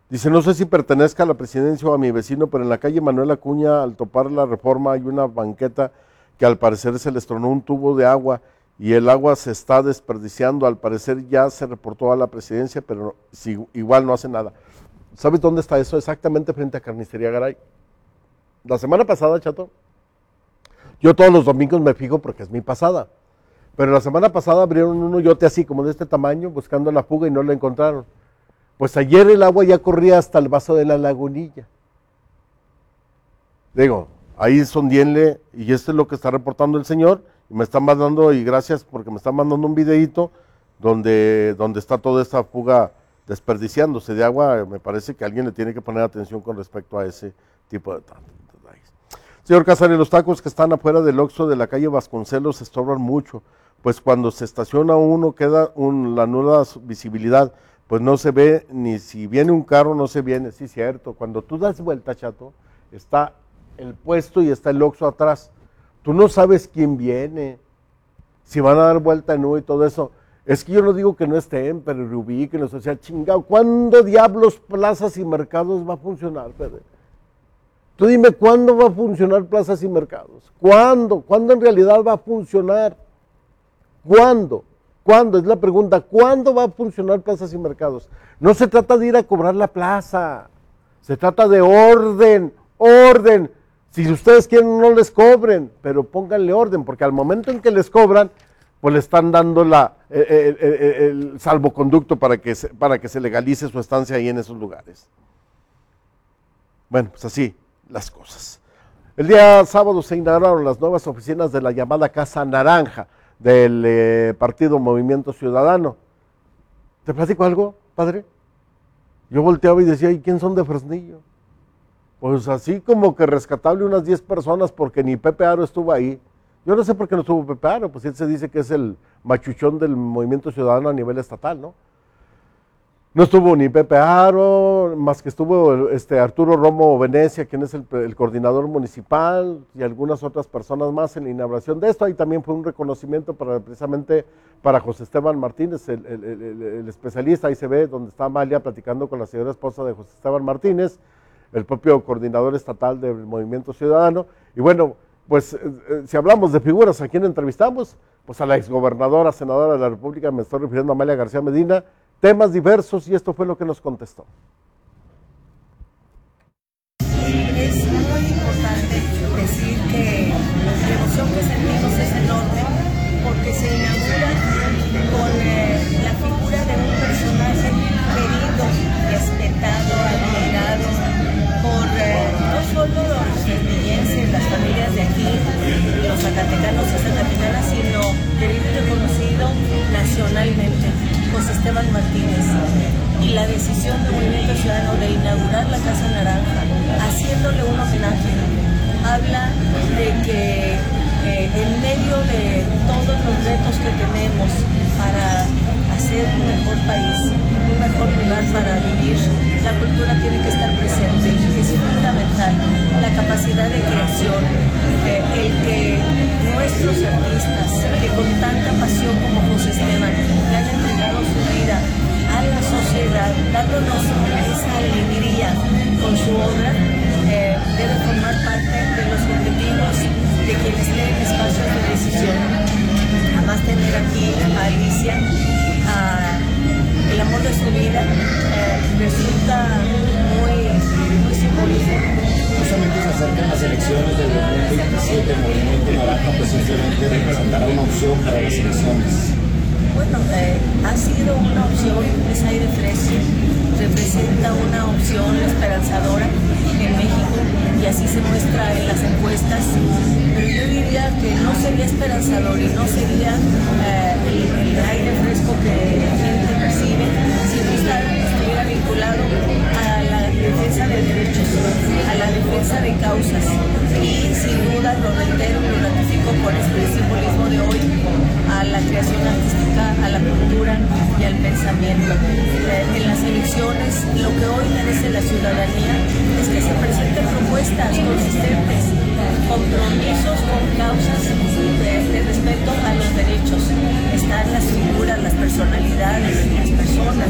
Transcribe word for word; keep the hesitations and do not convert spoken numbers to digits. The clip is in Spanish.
Dice, no sé si pertenezca a la presidencia o a mi vecino, pero en la calle Manuel Acuña, al topar la Reforma, hay una banqueta que al parecer se les tronó un tubo de agua y el agua se está desperdiciando. Al parecer ya se reportó a la presidencia, pero si, igual no hace nada. ¿Sabes dónde está eso? Exactamente frente a Carnicería Garay. La semana pasada, Chato, yo todos los domingos me fijo porque es mi pasada, pero la semana pasada abrieron un hoyote así como de este tamaño buscando la fuga y no la encontraron. Pues ayer el agua ya corría hasta el vaso de la lagunilla. Digo, ahí sondienle, y esto es lo que está reportando el señor, y me están mandando, y gracias porque me están mandando un videíto donde, donde está toda esta fuga desperdiciándose de agua. Me parece que alguien le tiene que poner atención con respecto a ese tipo de detalles. Señor Casares, los tacos que están afuera del Oxxo de la calle Vasconcelos estorban mucho, pues cuando se estaciona uno queda un, la nula visibilidad, pues no se ve ni si viene un carro, no se viene, sí, cierto. Cuando tú das vuelta, Chato, está el puesto y está el Oxxo atrás. Tú no sabes quién viene, si van a dar vuelta en U y todo eso. Es que yo no digo que no estén, pero reubíquenlos, o sea, chingado, ¿cuándo diablos plazas y mercados va a funcionar, Pedro? Tú dime, ¿cuándo va a funcionar plazas y mercados? ¿Cuándo? ¿Cuándo en realidad va a funcionar? ¿Cuándo? ¿Cuándo? Es la pregunta. ¿Cuándo va a funcionar plazas y mercados? No se trata de ir a cobrar la plaza. Se trata de orden, orden. Si ustedes quieren, no les cobren, pero pónganle orden, porque al momento en que les cobran, pues le están dando la, el, el, el, el salvoconducto para que, se, para que se legalice su estancia ahí en esos lugares. Bueno, pues así las cosas. El día sábado se inauguraron las nuevas oficinas de la llamada Casa Naranja del eh, Partido Movimiento Ciudadano. ¿Te platico algo, padre? Yo volteaba y decía, ¿y quién son de Fresnillo? Pues así como que rescatable unas diez personas porque ni Pepe Aro estuvo ahí. Yo no sé por qué no estuvo Pepe Aro, pues él se dice que es el machuchón del Movimiento Ciudadano a nivel estatal, ¿no? No estuvo ni Pepe Aro, más que estuvo este Arturo Romo Venecia, quien es el, el coordinador municipal, y algunas otras personas más en la inauguración de esto. Ahí también fue un reconocimiento para precisamente para José Esteban Martínez, el, el, el, el especialista. Ahí se ve donde está Amalia platicando con la señora esposa de José Esteban Martínez, el propio coordinador estatal del Movimiento Ciudadano. Y bueno, pues eh, si hablamos de figuras, ¿a quién entrevistamos? Pues a la exgobernadora, senadora de la República, me estoy refiriendo a Amalia García Medina, temas diversos, y esto fue lo que nos contestó. Es muy importante decir que la emoción que sentimos es enorme porque se inaugura con eh, la figura de un personaje querido, respetado, admirado por eh, no solo los fresnillenses, las familias de aquí, los zacatecanos y zacatecanas, sino querido y reconocido nacionalmente. José Esteban Martínez, y la decisión del Movimiento Ciudadano de inaugurar la Casa Naranja, haciéndole un homenaje, habla de que eh, en medio de todos los retos que tenemos para hacer un mejor país, un mejor lugar para vivir, la cultura tiene que estar presente, es fundamental, la capacidad de creación, eh, el que nuestros artistas, que con tanta pasión como José Esteban, le han entregado su vida a la sociedad, dándonos esa alegría con su obra, eh, debe formar parte de los objetivos de quienes tienen espacios de decisión. Además, tener aquí a Alicia, a el amor de su vida, eh, resulta muy, muy simbólico. Justamente se acercan las elecciones del dos mil veintisiete, el Movimiento Naranja pues simplemente representará una opción para las elecciones. Bueno, eh, ha sido una opción, es aire fresco, representa una opción esperanzadora en México y así se muestra en las encuestas, pero yo diría que no sería esperanzador y no sería eh, el, el aire fresco que la gente percibe si no está, estuviera vinculado a la defensa de derechos, a la defensa de causas, y sin duda lo reitero, lo ratifico por este simbolismo de hoy, a la creación artística, a la cultura y al pensamiento. Eh, en las elecciones lo que hoy merece la ciudadanía es que se presenten propuestas consistentes, compromisos con causas de, de respeto a los derechos. Están las figuras, las personalidades, las personas